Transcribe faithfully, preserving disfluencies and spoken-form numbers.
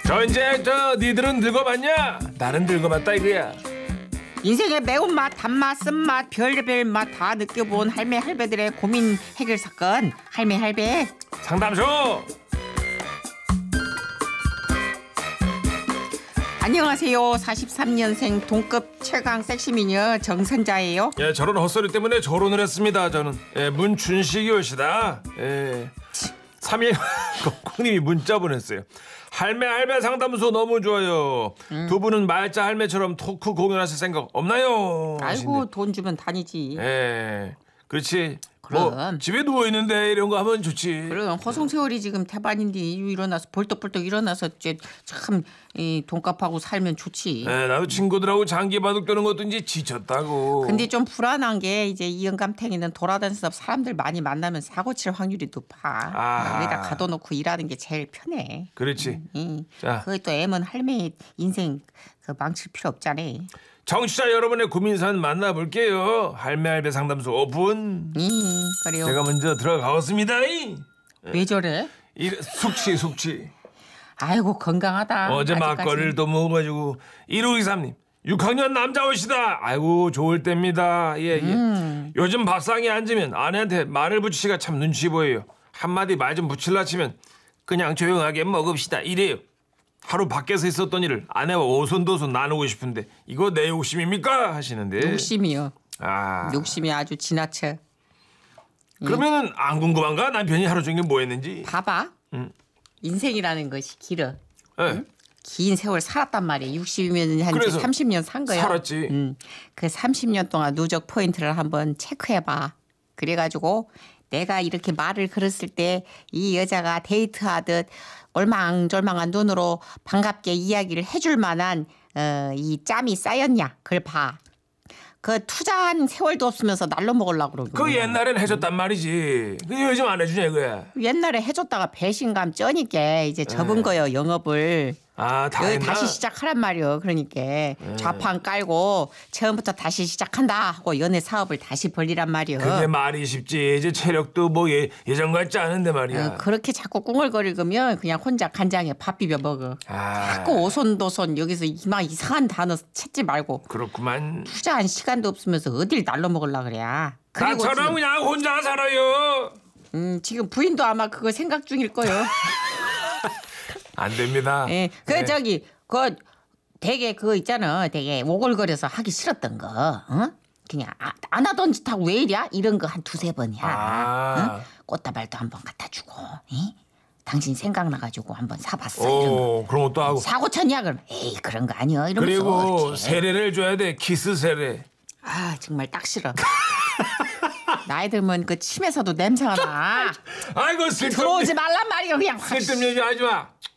저 이제 저 니들은 늙어봤냐? 나는 늙어봤다 이거야. 인생의 매운맛, 단맛, 쓴맛, 별별 맛 다 느껴본 할매 할배들의 고민 해결 사건 할매 할배 상담소. 안녕하세요. 사십삼 년생 동급 최강 섹시미녀 정선자예요. 예, 저런 헛소리 때문에 결혼을 했습니다. 저는 예, 문춘식이오시다. 예. 삼 일 콩님이 문자 보냈어요. 할매 할매 상담소 너무 좋아요. 음. 두 분은 말자 할매처럼 토크 공연하실 생각 없나요? 아이고 하신데. 돈 주면 다니지. 예, 그렇지. 그럼 뭐 집에 누워 있는데 이런 거 하면 좋지. 그럼 허송세월이 지금 대반인데 일어나서 벌떡벌떡 일어나서 이제 참 이 돈값하고 살면 좋지. 네, 나도 친구들하고 장기 바둑 두는 것도 이제 지쳤다고. 근데 좀 불안한 게 이제 이 영감탱이는 돌아다니면서 사람들 많이 만나면 사고 칠 확률이 높아. 아. 여기다 가둬놓고 일하는 게 제일 편해. 그렇지. 응. 자, 그게 또 애면 할매 인생 그 망칠 필요 없잖아. 청취자 여러분의 고민사연 만나볼게요. 할매 할배 상담소 오픈. 응, 그래요. 제가 먼저 들어가겠습니다. 왜 저래? 이 숙취 숙취. 아이고 건강하다. 어제 아직까지. 막걸리를 또 먹어가지고. 일오이삼님 육 학년 남자오시다. 아이고 좋을 때입니다. 예, 예. 음. 요즘 밥상에 앉으면 아내한테 말을 붙이기가 참 눈치 보여요. 한마디 말 좀 붙일라 치면 그냥 조용하게 먹읍시다 이래요. 하루 밖에서 있었던 일을 아내와 오손도손 나누고 싶은데 이거 내 욕심입니까? 하시는데. 욕심이요. 아. 욕심이 아주 지나쳐. 그러면은 안 궁금한가? 남편이 하루 종일 뭐 했는지. 봐봐. 음. 인생이라는 것이 길어. 네. 응? 긴 세월 살았단 말이야. 육십이면 한 그래서 삼십 년 산 거야. 살았지. 음. 그 삼십 년 동안 누적 포인트를 한번 체크해봐. 그래가지고 내가 이렇게 말을 걸었을 때 이 여자가 데이트하듯 얼망졸망한 눈으로 반갑게 이야기를 해줄 만한 어, 이 짬이 쌓였냐. 그걸 봐. 그 투자한 세월도 없으면서 날로 먹으려고 그러고. 그 옛날엔 해줬단 말이지. 근데 요즘 안 해주냐 이거야. 옛날에 해줬다가 배신감 쩌니까 이제 접은 거예요 영업을. 아, 다 여기 했나? 다시 시작하란 말이요. 그러니까 좌판 깔고 처음부터 다시 시작한다 하고 연애 사업을 다시 벌리란 말이요. 그게 말이 쉽지. 이제 체력도 뭐 예, 예전 같지 않은데 말이야. 어, 그렇게 자꾸 꿍얼거리면 그냥 혼자 간장에 밥 비벼 먹어. 아. 자꾸 오손도손 여기서 이마 이상한 단어 찾지 말고. 그렇구만. 투자한 시간도 없으면서 어딜 날로 먹으려 그래. 그리고 나처럼 지금, 그냥 혼자 살아요. 음, 지금 부인도 아마 그거 생각 중일 거예요. 안 됩니다. 예, 그 네. 저기 그 되게 그거 있잖아. 되게 오글거려서 하기 싫었던 거. 어? 그냥 아, 안 하던 짓하고 왜 이랴? 이런 거 한 두세 번이야. 아. 어? 꽃다발도 한번 갖다 주고. 예? 당신 생각나가지고 한번 사봤어. 이런 거. 오, 그런 것도 하고. 사고 쳤냐 그럼? 에이 그런 거 아니야. 이러면서 그리고 이렇게. 세례를 줘야 돼. 키스 세례. 아 정말 딱 싫어. 나이 들면 그 침에서도 냄새가 나. 아이고 슬픔. 들어오지 말란 말이야 그냥. 확. 쓸데없는 얘기 하지 마.